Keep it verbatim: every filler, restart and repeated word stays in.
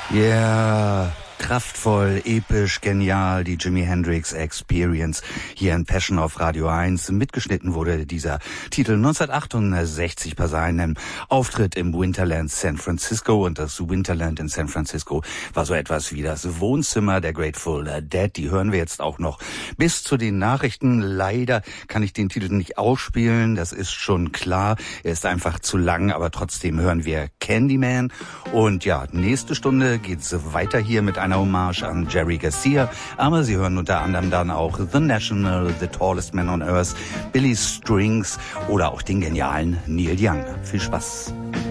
Yeah, kraftvoll, episch, genial, die Jimi Hendrix Experience hier in Passion auf Radio eins. Mitgeschnitten wurde dieser Titel neunzehnhundertachtundsechzig bei seinem Auftritt im Winterland San Francisco. Und das Winterland in San Francisco war so etwas wie das Wohnzimmer der Grateful Dead. Die hören wir jetzt auch noch bis zu den Nachrichten. Leider kann ich den Titel nicht ausspielen, das ist schon klar. Er ist einfach zu lang, aber trotzdem hören wir Candyman. Und ja, nächste Stunde geht's weiter hier mit einer Hommage an Jerry Garcia. Aber Sie hören unter anderem dann auch The National, The Tallest Man on Earth, Billy Strings oder auch den genialen Neil Young. Viel Spaß.